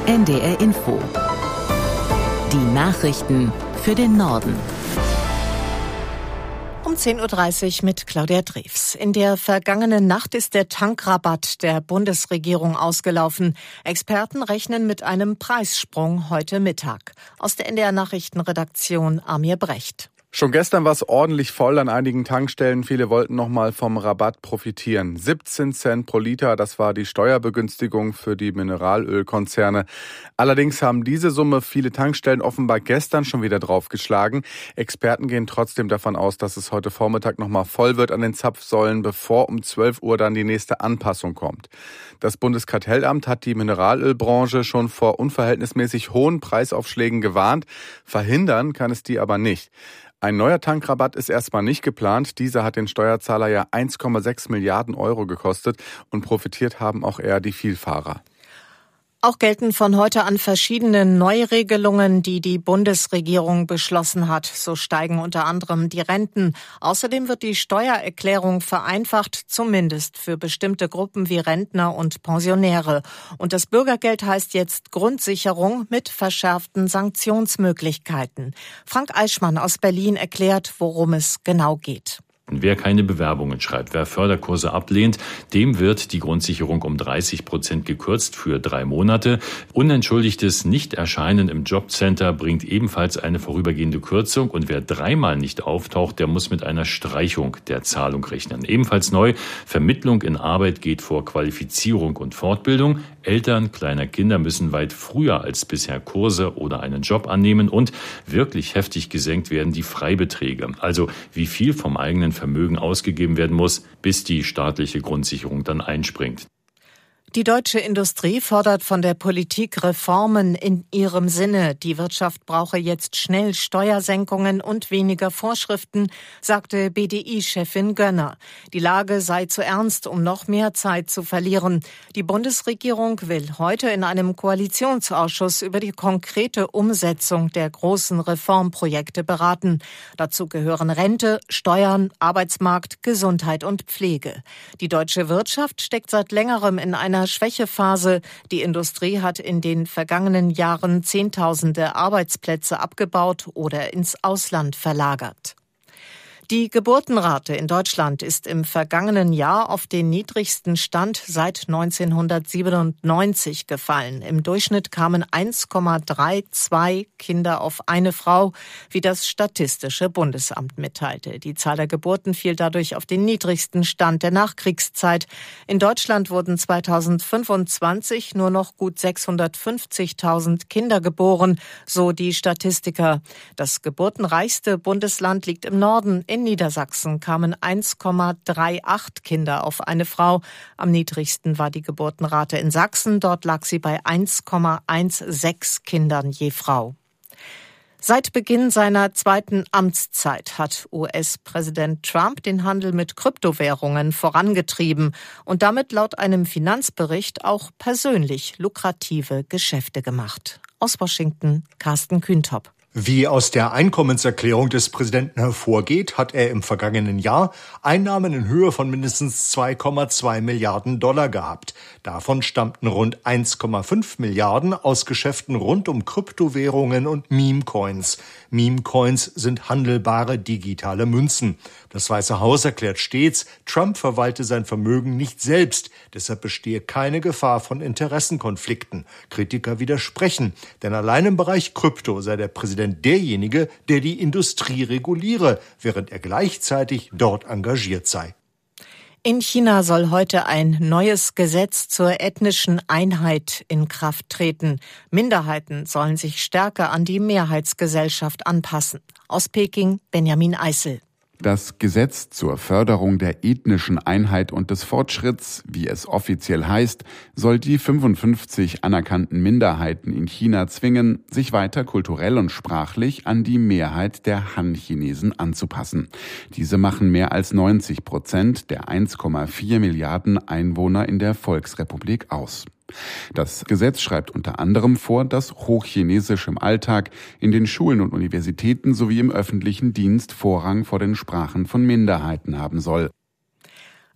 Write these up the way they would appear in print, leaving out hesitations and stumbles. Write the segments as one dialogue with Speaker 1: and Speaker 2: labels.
Speaker 1: NDR Info. Die Nachrichten für den Norden.
Speaker 2: Um 10.30 Uhr mit Claudia Drews. In der vergangenen Nacht ist der Tankrabatt der Bundesregierung ausgelaufen. Experten rechnen mit einem Preissprung heute Mittag. Aus der NDR Nachrichtenredaktion Amir Brecht.
Speaker 3: Schon gestern war es ordentlich voll an einigen Tankstellen. Viele wollten noch mal vom Rabatt profitieren. 17 Cent pro Liter, das war die Steuerbegünstigung für die Mineralölkonzerne. Allerdings haben diese Summe viele Tankstellen offenbar gestern schon wieder draufgeschlagen. Experten gehen trotzdem davon aus, dass es heute Vormittag noch mal voll wird an den Zapfsäulen, bevor um 12 Uhr dann die nächste Anpassung kommt. Das Bundeskartellamt hat die Mineralölbranche schon vor unverhältnismäßig hohen Preisaufschlägen gewarnt. Verhindern kann es die aber nicht. Ein neuer Tankrabatt ist erstmal nicht geplant. Dieser hat den Steuerzahler ja 1,6 Milliarden Euro gekostet und profitiert haben auch eher die Vielfahrer.
Speaker 2: Auch gelten von heute an verschiedene Neuregelungen, die die Bundesregierung beschlossen hat. So steigen unter anderem die Renten. Außerdem wird die Steuererklärung vereinfacht, zumindest für bestimmte Gruppen wie Rentner und Pensionäre. Und das Bürgergeld heißt jetzt Grundsicherung mit verschärften Sanktionsmöglichkeiten. Frank Eichmann aus Berlin erklärt, worum es genau geht.
Speaker 4: Wer keine Bewerbungen schreibt, wer Förderkurse ablehnt, dem wird die Grundsicherung um 30% gekürzt für 3 Monate. Unentschuldigtes Nichterscheinen im Jobcenter bringt ebenfalls eine vorübergehende Kürzung. Und wer 3-mal nicht auftaucht, der muss mit einer Streichung der Zahlung rechnen. Ebenfalls neu, Vermittlung in Arbeit geht vor Qualifizierung und Fortbildung. Eltern kleiner Kinder müssen weit früher als bisher Kurse oder einen Job annehmen. Und wirklich heftig gesenkt werden die Freibeträge. Also wie viel vom eigenen Vermögen ausgegeben werden muss, bis die staatliche Grundsicherung dann einspringt.
Speaker 2: Die deutsche Industrie fordert von der Politik Reformen in ihrem Sinne. Die Wirtschaft brauche jetzt schnell Steuersenkungen und weniger Vorschriften, sagte BDI-Chefin Gönner. Die Lage sei zu ernst, um noch mehr Zeit zu verlieren. Die Bundesregierung will heute in einem Koalitionsausschuss über die konkrete Umsetzung der großen Reformprojekte beraten. Dazu gehören Rente, Steuern, Arbeitsmarkt, Gesundheit und Pflege. Die deutsche Wirtschaft steckt seit längerem in einer Schwächephase. Die Industrie hat in den vergangenen Jahren Zehntausende Arbeitsplätze abgebaut oder ins Ausland verlagert. Die Geburtenrate in Deutschland ist im vergangenen Jahr auf den niedrigsten Stand seit 1997 gefallen. Im Durchschnitt kamen 1,32 Kinder auf eine Frau, wie das Statistische Bundesamt mitteilte. Die Zahl der Geburten fiel dadurch auf den niedrigsten Stand der Nachkriegszeit. In Deutschland wurden 2025 nur noch gut 650.000 Kinder geboren, so die Statistiker. Das geburtenreichste Bundesland liegt im Norden. In Niedersachsen kamen 1,38 Kinder auf eine Frau. Am niedrigsten war die Geburtenrate in Sachsen. Dort lag sie bei 1,16 Kindern je Frau. Seit Beginn seiner zweiten Amtszeit hat US-Präsident Trump den Handel mit Kryptowährungen vorangetrieben und damit laut einem Finanzbericht auch persönlich lukrative Geschäfte gemacht. Aus Washington, Carsten Kühntop.
Speaker 5: Wie aus der Einkommenserklärung des Präsidenten hervorgeht, hat er im vergangenen Jahr Einnahmen in Höhe von mindestens 2,2 Milliarden Dollar gehabt. Davon stammten rund 1,5 Milliarden aus Geschäften rund um Kryptowährungen und Meme-Coins. Meme-Coins sind handelbare digitale Münzen. Das Weiße Haus erklärt stets, Trump verwalte sein Vermögen nicht selbst. Deshalb bestehe keine Gefahr von Interessenkonflikten. Kritiker widersprechen, denn allein im Bereich Krypto sei der Präsident derjenige, der die Industrie reguliere, während er gleichzeitig dort engagiert sei.
Speaker 2: In China soll heute ein neues Gesetz zur ethnischen Einheit in Kraft treten. Minderheiten sollen sich stärker an die Mehrheitsgesellschaft anpassen. Aus Peking, Benjamin Eisel.
Speaker 6: Das Gesetz zur Förderung der ethnischen Einheit und des Fortschritts, wie es offiziell heißt, soll die 55 anerkannten Minderheiten in China zwingen, sich weiter kulturell und sprachlich an die Mehrheit der Han-Chinesen anzupassen. Diese machen mehr als 90% der 1,4 Milliarden Einwohner in der Volksrepublik aus. Das Gesetz schreibt unter anderem vor, dass Hochchinesisch im Alltag, in den Schulen und Universitäten sowie im öffentlichen Dienst Vorrang vor den Sprachen von Minderheiten haben soll.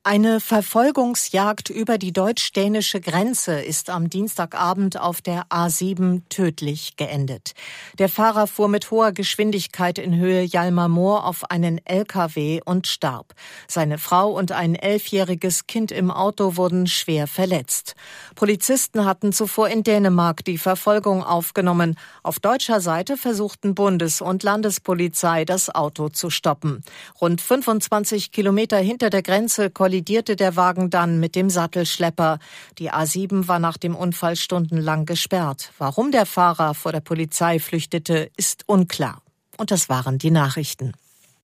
Speaker 2: Eine Verfolgungsjagd über die deutsch-dänische Grenze ist am Dienstagabend auf der A7 tödlich geendet. Der Fahrer fuhr mit hoher Geschwindigkeit in Höhe Hjalmar Moor auf einen LKW und starb. Seine Frau und ein 11-jähriges Kind im Auto wurden schwer verletzt. Polizisten hatten zuvor in Dänemark die Verfolgung aufgenommen. Auf deutscher Seite versuchten Bundes- und Landespolizei, das Auto zu stoppen. Rund 25 Kilometer hinter der Grenze kollidierte der Wagen dann mit dem Sattelschlepper. Die A7 war nach dem Unfall stundenlang gesperrt. Warum der Fahrer vor der Polizei flüchtete, ist unklar. Und das waren die Nachrichten.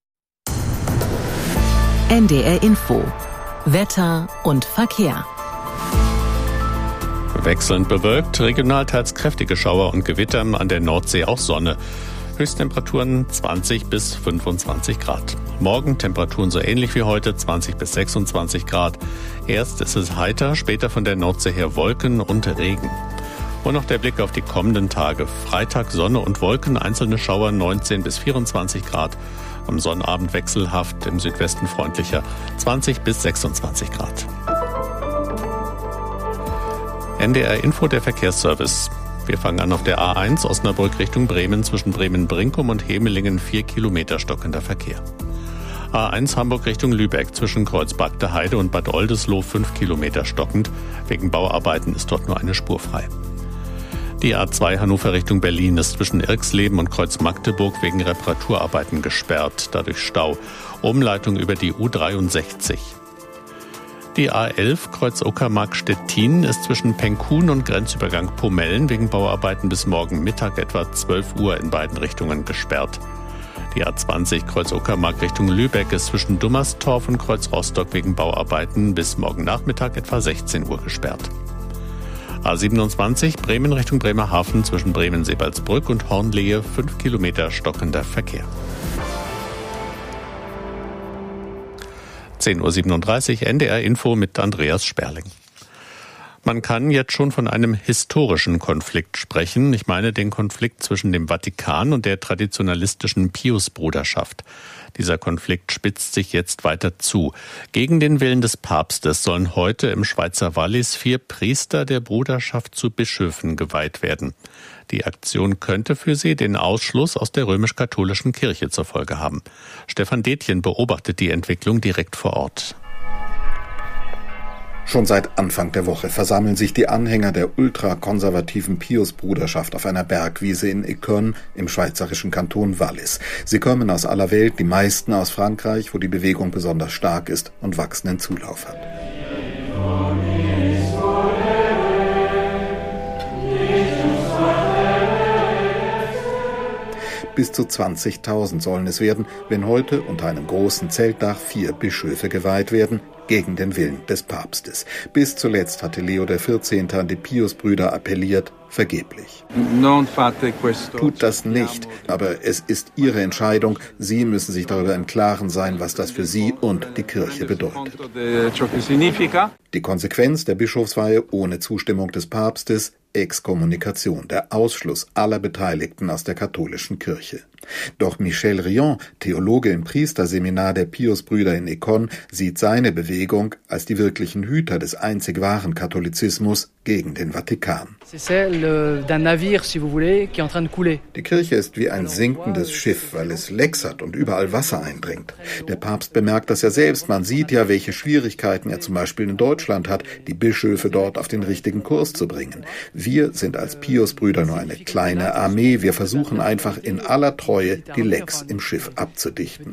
Speaker 1: NDR Info. Wetter und Verkehr.
Speaker 7: Wechselnd bewölkt, regional teils kräftige Schauer und Gewitter, an der Nordsee auch Sonne. Höchsttemperaturen 20 bis 25 Grad. Morgen Temperaturen so ähnlich wie heute, 20 bis 26 Grad. Erst ist es heiter, später von der Nordsee her Wolken und Regen. Und noch der Blick auf die kommenden Tage. Freitag Sonne und Wolken, einzelne Schauer 19 bis 24 Grad. Am Sonnabend wechselhaft, im Südwesten freundlicher 20 bis 26 Grad. NDR Info, der Verkehrsservice. Wir fangen an auf der A1 Osnabrück Richtung Bremen, zwischen Bremen-Brinkum und Hemelingen 4 Kilometer stockender Verkehr. A1 Hamburg Richtung Lübeck, zwischen Kreuz Bagde Heide und Bad Oldesloe 5 Kilometer stockend. Wegen Bauarbeiten ist dort nur eine Spur frei. Die A2 Hannover Richtung Berlin ist zwischen Irxleben und Kreuz Magdeburg wegen Reparaturarbeiten gesperrt, dadurch Stau. Umleitung über die U63. Die A11 Kreuz Uckermark-Stettin ist zwischen Penkhuhn und Grenzübergang Pomellen wegen Bauarbeiten bis morgen Mittag etwa 12 Uhr in beiden Richtungen gesperrt. Die A20 Kreuz Uckermark Richtung Lübeck ist zwischen Dummerstorf und Kreuz Rostock wegen Bauarbeiten bis morgen Nachmittag etwa 16 Uhr gesperrt. A27 Bremen Richtung Bremerhaven zwischen Bremen-Sebalsbrück und Hornlehe 5 Kilometer stockender Verkehr. 10.37 Uhr NDR Info mit Andreas Sperling. Man kann jetzt schon von einem historischen Konflikt sprechen. Ich meine den Konflikt zwischen dem Vatikan und der traditionalistischen Piusbruderschaft. Dieser Konflikt spitzt sich jetzt weiter zu. Gegen den Willen des Papstes sollen heute im Schweizer Wallis 4 Priester der Bruderschaft zu Bischöfen geweiht werden. Die Aktion könnte für sie den Ausschluss aus der römisch-katholischen Kirche zur Folge haben. Stefan Detjen beobachtet die Entwicklung direkt vor Ort.
Speaker 8: Schon seit Anfang der Woche versammeln sich die Anhänger der ultrakonservativen Piusbruderschaft auf einer Bergwiese in Écône im schweizerischen Kanton Wallis. Sie kommen aus aller Welt, die meisten aus Frankreich, wo die Bewegung besonders stark ist und wachsenden Zulauf hat. Bis zu 20.000 sollen es werden, wenn heute unter einem großen Zeltdach 4 Bischöfe geweiht werden, gegen den Willen des Papstes. Bis zuletzt hatte Leo XIV. An die Piusbrüder appelliert, vergeblich. Tut das nicht, aber es ist ihre Entscheidung. Sie müssen sich darüber im Klaren sein, was das für sie und die Kirche bedeutet. Die Konsequenz der Bischofsweihe ohne Zustimmung des Papstes: Exkommunikation, der Ausschluss aller Beteiligten aus der katholischen Kirche. Doch Michel Rion, Theologe im Priesterseminar der Piusbrüder in Écône, sieht seine Bewegung als die wirklichen Hüter des einzig wahren Katholizismus gegen den Vatikan. Die Kirche ist wie ein sinkendes Schiff, weil es Lecks hat und überall Wasser eindringt. Der Papst bemerkt das ja selbst. Man sieht ja, welche Schwierigkeiten er zum Beispiel in Deutschland hat, die Bischöfe dort auf den richtigen Kurs zu bringen. Wir sind als Piusbrüder nur eine kleine Armee. Wir versuchen einfach in aller Treue die Lecks im Schiff abzudichten.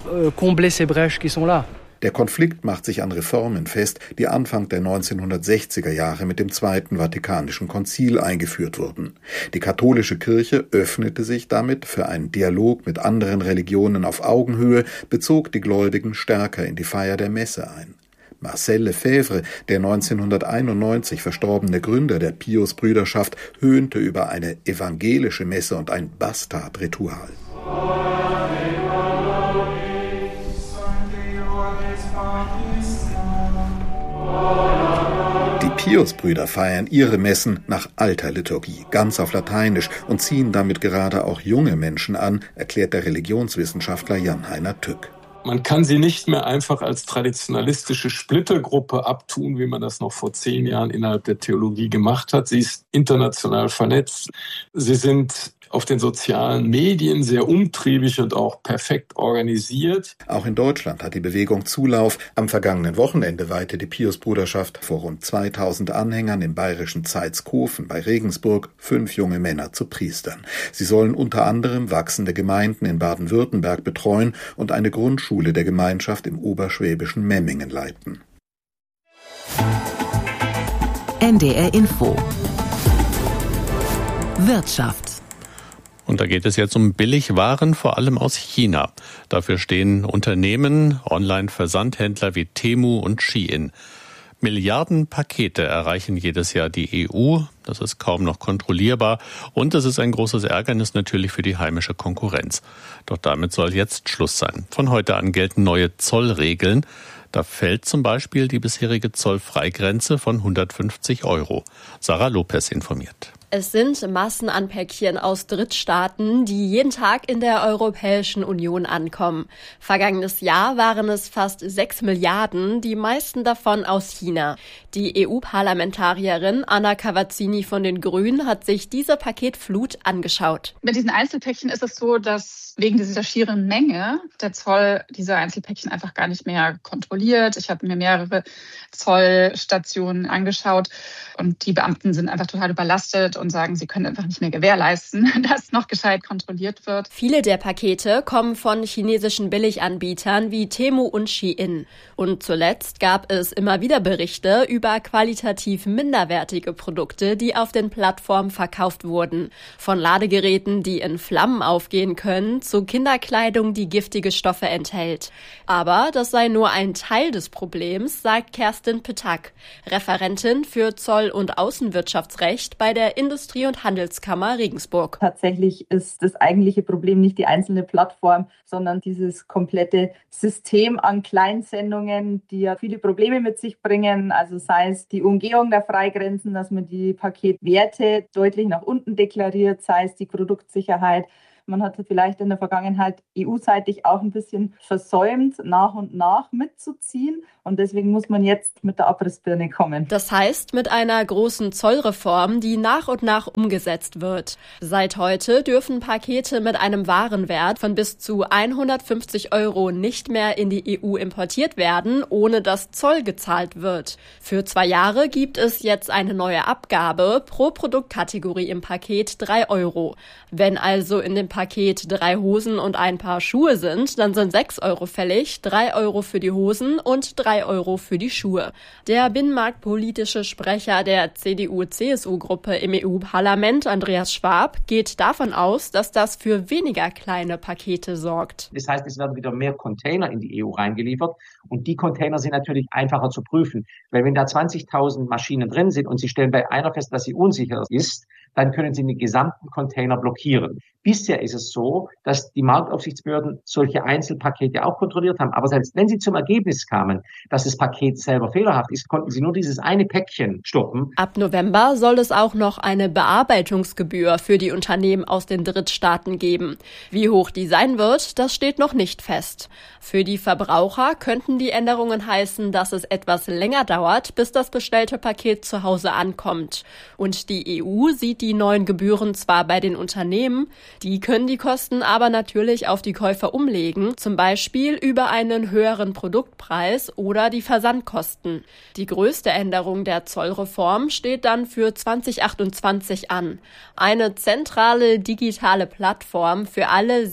Speaker 8: Der Konflikt macht sich an Reformen fest, die Anfang der 1960er Jahre mit dem Zweiten Vatikanischen Konzil eingeführt wurden. Die katholische Kirche öffnete sich damit für einen Dialog mit anderen Religionen auf Augenhöhe, bezog die Gläubigen stärker in die Feier der Messe ein. Marcel Lefebvre, der 1991 verstorbene Gründer der Piusbrüderschaft, höhnte über eine evangelische Messe und ein Bastardritual. Die Piusbrüder feiern ihre Messen nach alter Liturgie, ganz auf Lateinisch, und ziehen damit gerade auch junge Menschen an, erklärt der Religionswissenschaftler Jan-Heiner Tück.
Speaker 9: Man kann sie nicht mehr einfach als traditionalistische Splittergruppe abtun, wie man das noch vor 10 Jahren innerhalb der Theologie gemacht hat. Sie ist international vernetzt. Sie sind auf den sozialen Medien sehr umtriebig und auch perfekt organisiert.
Speaker 8: Auch in Deutschland hat die Bewegung Zulauf. Am vergangenen Wochenende weihte die Piusbruderschaft vor rund 2000 Anhängern im bayerischen Zeitskofen bei Regensburg 5 junge Männer zu Priestern. Sie sollen unter anderem wachsende Gemeinden in Baden-Württemberg betreuen und eine Grundschule der Gemeinschaft im oberschwäbischen Memmingen leiten.
Speaker 1: NDR Info Wirtschaft.
Speaker 7: Und da geht es jetzt um Billigwaren, vor allem aus China. Dafür stehen Unternehmen, Online-Versandhändler wie Temu und Shein. Milliarden Pakete erreichen jedes Jahr die EU. Das ist kaum noch kontrollierbar. Und es ist ein großes Ärgernis natürlich für die heimische Konkurrenz. Doch damit soll jetzt Schluss sein. Von heute an gelten neue Zollregeln. Da fällt zum Beispiel die bisherige Zollfreigrenze von 150 €. Sarah Lopez informiert.
Speaker 10: Es sind Massen an Päckchen aus Drittstaaten, die jeden Tag in der Europäischen Union ankommen. Vergangenes Jahr waren es fast 6 Milliarden, die meisten davon aus China. Die EU-Parlamentarierin Anna Cavazzini von den Grünen hat sich diese Paketflut angeschaut.
Speaker 11: Bei diesen Einzelpäckchen ist es so, dass wegen dieser schieren Menge der Zoll diese Einzelpäckchen einfach gar nicht mehr kontrolliert. Ich habe mir mehrere Zollstationen angeschaut und die Beamten sind einfach total überlastet und sagen, sie können einfach nicht mehr gewährleisten, dass noch gescheit kontrolliert wird.
Speaker 10: Viele der Pakete kommen von chinesischen Billiganbietern wie Temu und Shein. Und zuletzt gab es immer wieder Berichte über qualitativ minderwertige Produkte, die auf den Plattformen verkauft wurden. Von Ladegeräten, die in Flammen aufgehen können, zu Kinderkleidung, die giftige Stoffe enthält. Aber das sei nur ein Teil des Problems, sagt Kerstin Petak, Referentin für Zoll- und Außenwirtschaftsrecht bei der Industrie- und Handelskammer Regensburg.
Speaker 12: Tatsächlich ist das eigentliche Problem nicht die einzelne Plattform, sondern dieses komplette System an Kleinsendungen, die ja viele Probleme mit sich bringen. Also sei es die Umgehung der Freigrenzen, dass man die Paketwerte deutlich nach unten deklariert, sei es die Produktsicherheit. Man hat vielleicht in der Vergangenheit EU-seitig auch ein bisschen versäumt, nach und nach mitzuziehen. Und deswegen muss man jetzt mit der Abrissbirne kommen.
Speaker 10: Das heißt, mit einer großen Zollreform, die nach und nach umgesetzt wird. Seit heute dürfen Pakete mit einem Warenwert von bis zu 150 € nicht mehr in die EU importiert werden, ohne dass Zoll gezahlt wird. Für 2 Jahre gibt es jetzt eine neue Abgabe pro Produktkategorie im Paket 3 €. Wenn also in dem Paket 3 Hosen und ein Paar Schuhe sind, dann sind 6 € fällig, 3 € für die Hosen und 3 € für die Schuhe. Der binnenmarktpolitische Sprecher der CDU-CSU-Gruppe im EU-Parlament, Andreas Schwab, geht davon aus, dass das für weniger kleine Pakete sorgt.
Speaker 13: Das heißt, es werden wieder mehr Container in die EU reingeliefert und die Container sind natürlich einfacher zu prüfen, weil wenn da 20.000 Maschinen drin sind und Sie stellen bei einer fest, dass sie unsicher ist, dann können Sie den gesamten Container blockieren. Bisher ist es so, dass die Marktaufsichtsbehörden solche Einzelpakete auch kontrolliert haben. Aber selbst wenn sie zum Ergebnis kamen, dass das Paket selber fehlerhaft ist, konnten sie nur dieses eine Päckchen stoppen.
Speaker 10: Ab November soll es auch noch eine Bearbeitungsgebühr für die Unternehmen aus den Drittstaaten geben. Wie hoch die sein wird, das steht noch nicht fest. Für die Verbraucher könnten die Änderungen heißen, dass es etwas länger dauert, bis das bestellte Paket zu Hause ankommt. Und die EU sieht die neuen Gebühren zwar bei den Unternehmen, die können die Kosten aber natürlich auf die Käufer umlegen, zum Beispiel über einen höheren Produktpreis oder die Versandkosten. Die größte Änderung der Zollreform steht dann für 2028 an. Eine zentrale digitale Plattform für alle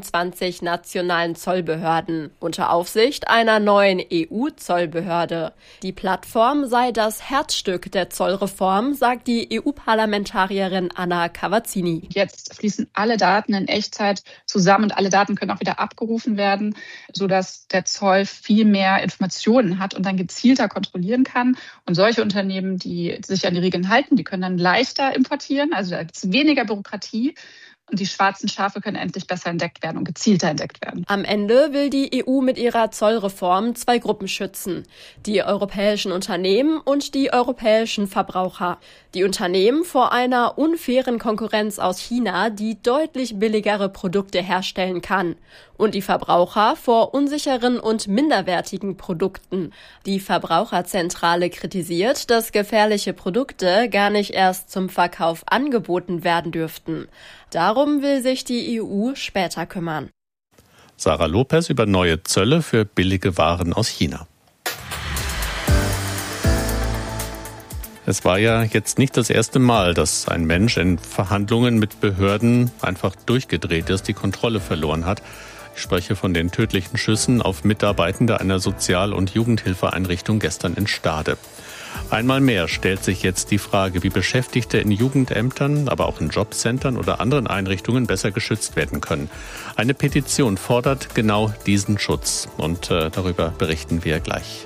Speaker 10: 27 nationalen Zollbehörden unter Aufsicht einer neuen EU-Zollbehörde. Die Plattform sei das Herzstück der Zollreform, sagt die EU-Parlamentarierin Anna Cavazzini.
Speaker 11: Jetzt fließen alle Daten in Echtzeit zusammen und alle Daten können auch wieder abgerufen werden, sodass der Zoll viel mehr Informationen hat und dann gezielter kontrollieren kann. Und solche Unternehmen, die sich an die Regeln halten, die können dann leichter importieren. Also da gibt es weniger Bürokratie. Und die schwarzen Schafe können endlich besser entdeckt werden und gezielter entdeckt werden.
Speaker 10: Am Ende will die EU mit ihrer Zollreform 2 Gruppen schützen. Die europäischen Unternehmen und die europäischen Verbraucher. Die Unternehmen vor einer unfairen Konkurrenz aus China, die deutlich billigere Produkte herstellen kann. Und die Verbraucher vor unsicheren und minderwertigen Produkten. Die Verbraucherzentrale kritisiert, dass gefährliche Produkte gar nicht erst zum Verkauf angeboten werden dürften. Darum will sich die EU später kümmern.
Speaker 7: Sarah Lopez über neue Zölle für billige Waren aus China. Es war ja jetzt nicht das erste Mal, dass ein Mensch in Verhandlungen mit Behörden einfach durchgedreht ist, die Kontrolle verloren hat. Ich spreche von den tödlichen Schüssen auf Mitarbeitende einer Sozial- und Jugendhilfeeinrichtung gestern in Stade. Einmal mehr stellt sich jetzt die Frage, wie Beschäftigte in Jugendämtern, aber auch in Jobcentern oder anderen Einrichtungen besser geschützt werden können. Eine Petition fordert genau diesen Schutz und darüber berichten wir gleich.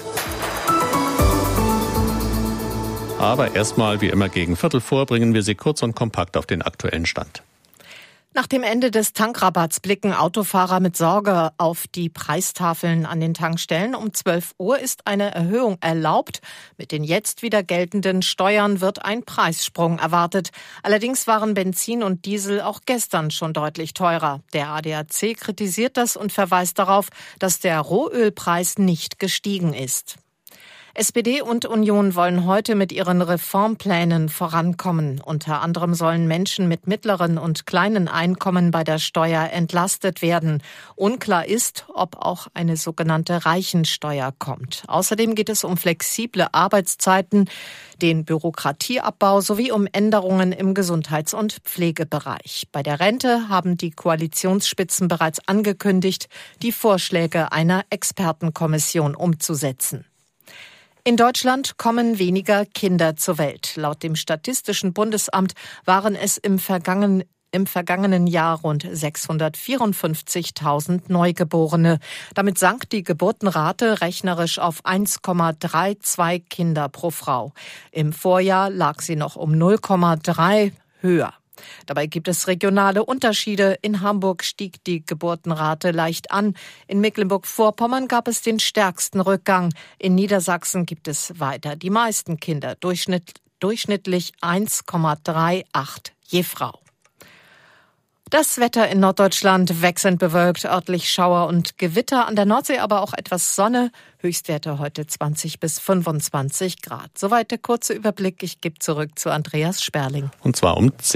Speaker 7: Aber erstmal, wie immer gegen 15:15, bringen wir Sie kurz und kompakt auf den aktuellen Stand.
Speaker 2: Nach dem Ende des Tankrabatts blicken Autofahrer mit Sorge auf die Preistafeln an den Tankstellen. Um 12 Uhr ist eine Erhöhung erlaubt. Mit den jetzt wieder geltenden Steuern wird ein Preissprung erwartet. Allerdings waren Benzin und Diesel auch gestern schon deutlich teurer. Der ADAC kritisiert das und verweist darauf, dass der Rohölpreis nicht gestiegen ist. SPD und Union wollen heute mit ihren Reformplänen vorankommen. Unter anderem sollen Menschen mit mittleren und kleinen Einkommen bei der Steuer entlastet werden. Unklar ist, ob auch eine sogenannte Reichensteuer kommt. Außerdem geht es um flexible Arbeitszeiten, den Bürokratieabbau sowie um Änderungen im Gesundheits- und Pflegebereich. Bei der Rente haben die Koalitionsspitzen bereits angekündigt, die Vorschläge einer Expertenkommission umzusetzen. In Deutschland kommen weniger Kinder zur Welt. Laut dem Statistischen Bundesamt waren es im vergangenen Jahr rund 654.000 Neugeborene. Damit sank die Geburtenrate rechnerisch auf 1,32 Kinder pro Frau. Im Vorjahr lag sie noch um 0,3 höher. Dabei gibt es regionale Unterschiede. In Hamburg stieg die Geburtenrate leicht an. In Mecklenburg-Vorpommern gab es den stärksten Rückgang. In Niedersachsen gibt es weiter die meisten Kinder, durchschnittlich 1,38 je Frau. Das Wetter in Norddeutschland wechselnd bewölkt, örtlich Schauer und Gewitter, an der Nordsee aber auch etwas Sonne. Höchstwerte heute 20 bis 25 Grad. Soweit der kurze Überblick. Ich gebe zurück zu Andreas Sperling.
Speaker 7: Und zwar um 10.